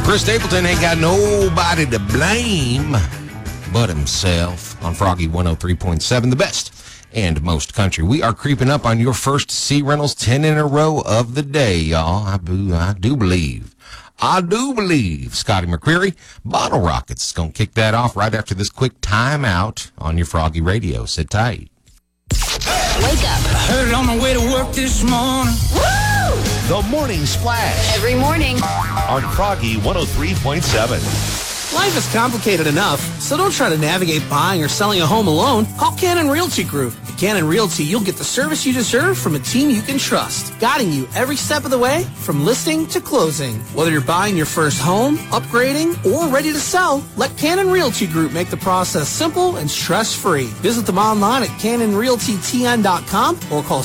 Chris Stapleton ain't got nobody to blame but himself on Froggy 103.7, the best and most country. We are creeping up on your first C Reynolds 10 in a row of the day, y'all. I do believe Scotty McCreery, Bottle Rockets, is going to kick that off right after this quick timeout on your Froggy Radio. Sit tight. Wake up. I heard it on the way to work this morning. Woo! The Morning Splash Every morning. on Froggy 103.7. Life is complicated enough, so don't try to navigate buying or selling a home alone. Call Cannon Realty Group. At Cannon Realty, you'll get the service you deserve from a team you can trust, guiding you every step of the way from listing to closing. Whether you're buying your first home, upgrading, or ready to sell, let Cannon Realty Group make the process simple and stress-free. Visit them online at CannonRealtyTN.com or call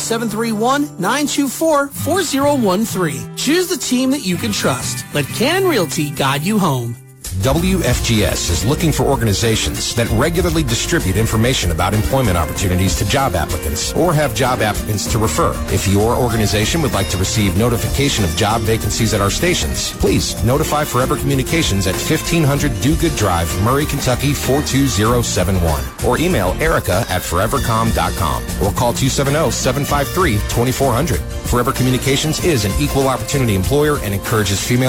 731-924-4013. Choose the team that you can trust. Let Cannon Realty guide you home. WFGS is looking for organizations that regularly distribute information about employment opportunities to job applicants or have job applicants to refer. If your organization would like to receive notification of job vacancies at our stations, please notify Forever Communications at 1500 Do Good Drive, Murray, Kentucky 42071, or email Erica at forevercom.com or call 270-753-2400. Forever Communications is an equal opportunity employer and encourages female